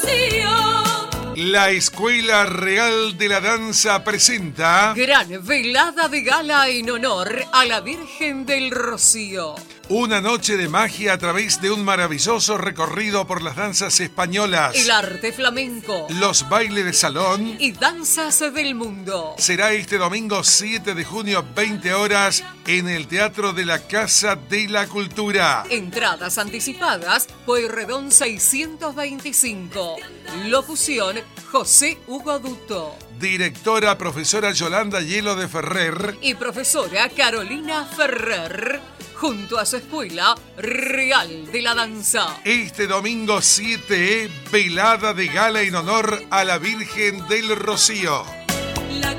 La Escuela Real de la Danza presenta gran velada de gala en honor a la Virgen del Rocío. una noche de magia a través de un maravilloso recorrido por las danzas españolas, El arte flamenco los bailes de salón y danzas del mundo. Será este domingo 7 de junio, 20 horas, en el Teatro de la Casa de la Cultura. Entradas anticipadas, Pueyrredón 625. Locución, José Hugo Duto. Directora profesora Yolanda Hielo de Ferrer. Y profesora Carolina Ferrer, junto a su Escuela Real de la Danza. Este domingo 7, velada de gala en honor a la Virgen del Rocío.